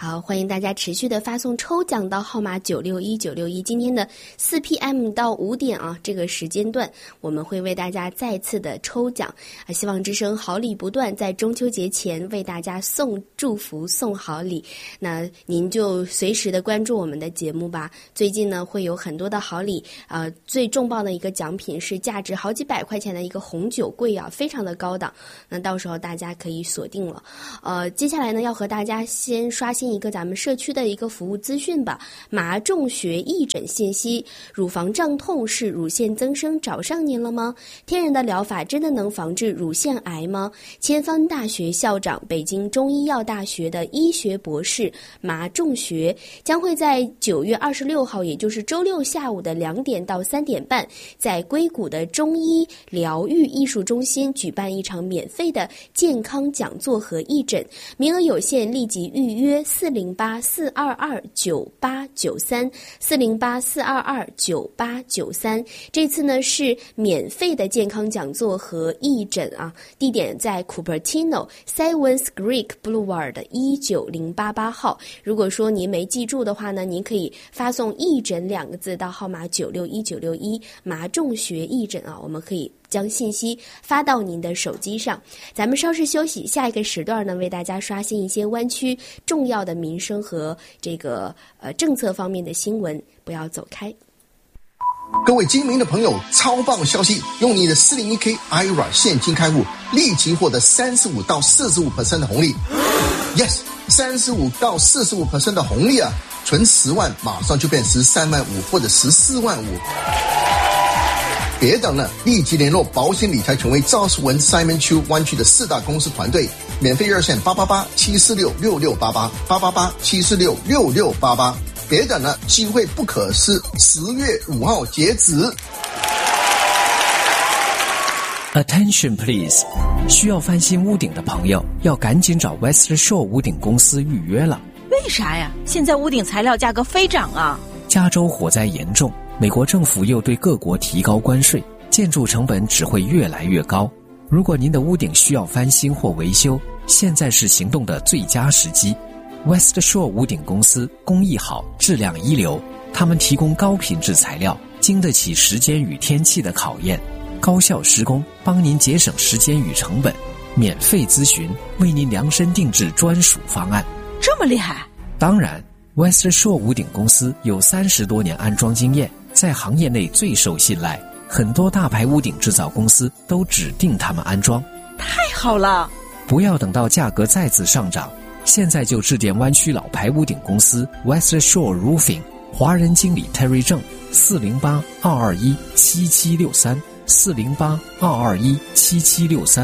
好，欢迎大家持续的发送抽奖到号码961961。今天的4 PM 到5点啊，这个时间段我们会为大家再次的抽奖啊！希望之声好礼不断，在中秋节前为大家送祝福、送好礼。那您就随时的关注我们的节目吧。最近呢会有很多的好礼，最重磅的一个奖品是价值好几百块钱的一个红酒柜啊，非常的高档。那到时候大家可以锁定了。接下来呢要和大家先刷新一个咱们社区的一个服务资讯吧。麻众学义诊信息：乳房胀痛是乳腺增生找上您了吗？天然的疗法真的能防治乳腺癌吗？千帆大学校长、北京中医药大学的医学博士麻众学将会在9月26号，也就是周六下午的2点到3点半，在硅谷的中医疗愈艺术中心举办一场免费的健康讲座和义诊，名额有限，立即预约408-422-9893 408-422-9893。这次呢是免费的健康讲座和义诊啊，地点在 Cupertino Sywins Creek Boulevard 19088号。如果说您没记住的话呢，您可以发送义诊2个字到号码961961，麻众学义诊啊，我们可以将信息发到您的手机上。咱们稍事休息，下一个时段呢为大家刷新一些湾区重要的民生和这个政策方面的新闻，不要走开。 各位精明的朋友，超棒消息！用你的 401k IRA 现金开户，立即获得35到45% 的红利。Yes， 35到45% 的红利啊！存10万马上就变13万5或者14万5。别等了，立即联络保险理财权威赵世文 Simon Chu 湾区的4大公司团队，免费热线888-746-6688 888-746-6688。别等了，机会不可失，10月5号截止。 Attention please， 需要翻新屋顶的朋友要赶紧找 West Shore 屋顶公司预约了。 为啥呀？现在屋顶材料价格飞涨啊！ 加州火灾严重，美国政府又对各国提高关税，建筑成本只会越来越高。如果您的屋顶需要翻新或维修，现在是行动的最佳时机。West Shore 屋顶公司工艺好，质量一流，他们提供高品质材料，经得起时间与天气的考验，高效施工，帮您节省时间与成本，免费咨询，为您量身定制专属方案。 这么厉害？ 当然 West Shore 屋顶公司有30多年安装经验，在行业内最受信赖，很多大牌屋顶制造公司都指定他们安装。 太好了！ 不要等到价格再次上涨，现在就致电湾区老牌屋顶公司 West Shore Roofing， 华人经理 Terry 郑408-221-7763 408-221-7763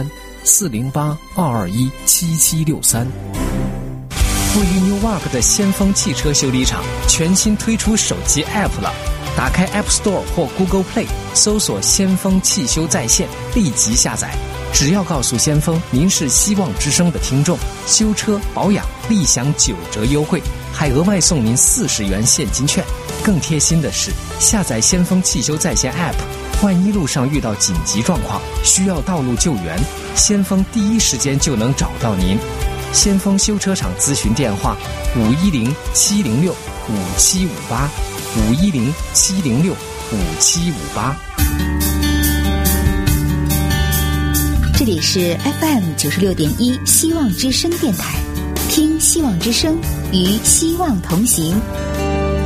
408-221-7763。位于 Newark 的先锋汽车修理厂全新推出手机 App 了，打开 App Store 或 Google Play， 搜索先锋汽修在线，立即下载。只要告诉先锋您是希望之声的听众，修车保养立享9折优惠，还额外送您40元现金券。更贴心的是，下载先锋汽修在线 App， 万一路上遇到紧急状况需要道路救援，先锋第一时间就能找到您。先锋修车厂咨询电话510-706-5758 510-706-5758。 这里是 FM 96.1希望之声电台，听希望之声，与希望同行。